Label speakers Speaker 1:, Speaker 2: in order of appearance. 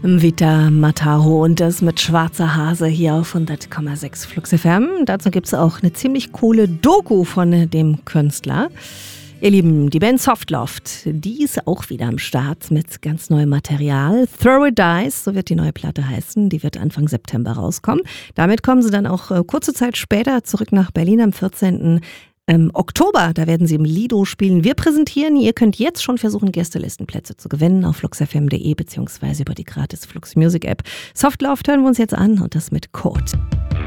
Speaker 1: Vita Mataro und das mit Schwarzer Hase hier auf 100,6 Flux FM. Dazu gibt es auch eine ziemlich coole Doku von dem Künstler. Ihr Lieben, die Band Softloft, die ist auch wieder am Start mit ganz neuem Material. Throw It Dies, so wird die neue Platte heißen, die wird Anfang September rauskommen. Damit kommen sie dann auch kurze Zeit später zurück nach Berlin am 14. Oktober, da werden sie im Lido spielen. Wir präsentieren, ihr könnt jetzt schon versuchen, Gästelistenplätze zu gewinnen auf fluxfm.de bzw. über die gratis Flux Music App. Softloft hören wir uns jetzt an und das mit Code.